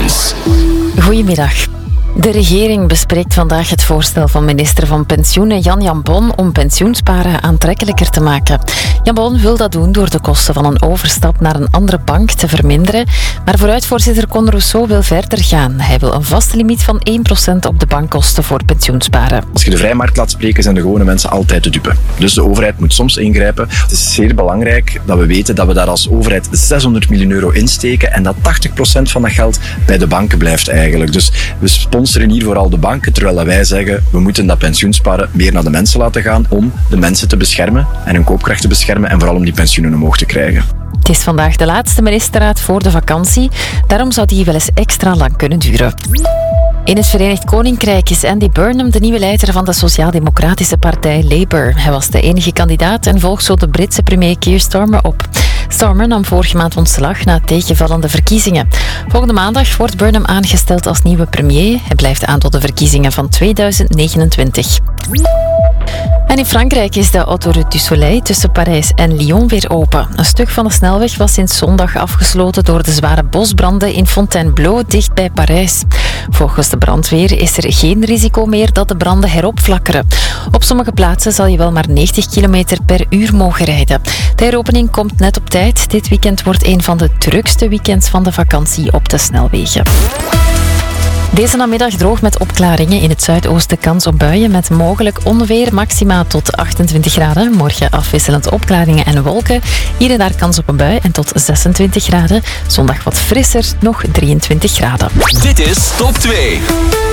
Business. Goedemiddag. De regering bespreekt vandaag het voorstel van minister van Pensioenen Jan Jambon om pensioensparen aantrekkelijker te maken. Jambon wil dat doen door de kosten van een overstap naar een andere bank te verminderen. Maar vooruitvoorzitter Con Rousseau wil verder gaan. Hij wil een vaste limiet van 1% op de bankkosten voor pensioensparen. Als je de vrije markt laat spreken, zijn de gewone mensen altijd de dupe. Dus de overheid moet soms ingrijpen. Het is zeer belangrijk dat we weten dat we daar als overheid 600 miljoen euro insteken en dat 80% van dat geld bij de banken blijft eigenlijk. Dus we sponsoren hier vooral de banken, terwijl wij zeggen we moeten dat pensioensparen meer naar de mensen laten gaan om de mensen te beschermen en hun koopkracht te beschermen en vooral om die pensioenen omhoog te krijgen. Het is vandaag de laatste ministerraad voor de vakantie. Daarom zou die wel eens extra lang kunnen duren. In het Verenigd Koninkrijk is Andy Burnham de nieuwe leider van de Sociaal-Democratische Partij Labour. Hij was de enige kandidaat en volgt zo de Britse premier Keir Starmer op. Starmer nam vorige maand ontslag na tegenvallende verkiezingen. Volgende maandag wordt Burnham aangesteld als nieuwe premier. Hij blijft aan tot de verkiezingen van 2029. En in Frankrijk is de Autoroute du Soleil tussen Parijs en Lyon weer open. Een stuk van de snelweg was sinds zondag afgesloten door de zware bosbranden in Fontainebleau, dicht bij Parijs. Volgens de brandweer is er geen risico meer dat de branden heropflakkeren. Op sommige plaatsen zal je wel maar 90 km per uur mogen rijden. De heropening komt net op tijd. Dit weekend wordt een van de drukste weekends van de vakantie op de snelwegen. Deze namiddag droog met opklaringen. In het zuidoosten kans op buien met mogelijk onweer, maxima tot 28 graden. Morgen afwisselend opklaringen en wolken. Hier en daar kans op een bui en tot 26 graden. Zondag wat frisser, nog 23 graden. Dit is Top 2.